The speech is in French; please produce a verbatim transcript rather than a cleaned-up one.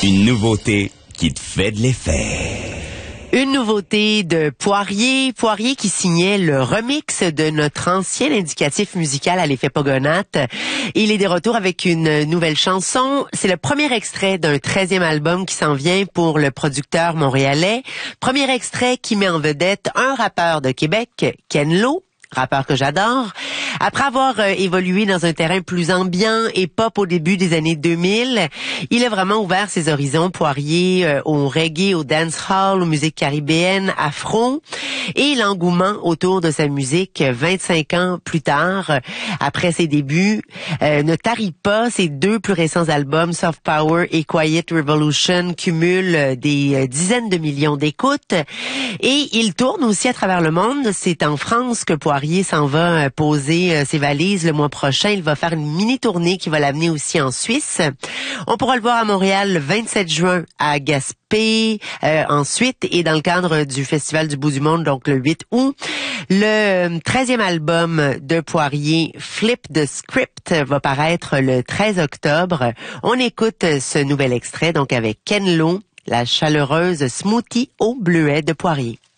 Une nouveauté qui te fait de l'effet. Une nouveauté de Poirier. Poirier qui signait le remix de notre ancien indicatif musical à l'effet Pogonate. Il est de retour avec une nouvelle chanson. C'est le premier extrait d'un treizième album qui s'en vient pour le producteur montréalais. Premier extrait qui met en vedette un rappeur de Québec, Ken Lo, rappeur que j'adore. Après avoir euh, évolué dans un terrain plus ambiant et pop au début des années deux mille, il a vraiment ouvert ses horizons, Poirier, euh, au reggae, au dancehall, aux musiques caribéennes, afro. Et l'engouement autour de sa musique, vingt-cinq ans plus tard, euh, après ses débuts, euh, ne tarit pas. Ses deux plus récents albums, Soft Power et Quiet Revolution, cumulent euh, des euh, dizaines de millions d'écoutes. Et il tourne aussi à travers le monde. C'est en France que Poirier s'en va euh, poser ses valises le mois prochain. Il va faire une mini-tournée qui va l'amener aussi en Suisse. On pourra le voir à Montréal le vingt-sept juin à Gaspé, euh, ensuite, et dans le cadre du Festival du Bout du Monde, donc le huit août. Le treizième album de Poirier, Flip the Script, va paraître le treize octobre. On écoute ce nouvel extrait, donc avec Ken Lo, la chaleureuse smoothie au bleuet de Poirier.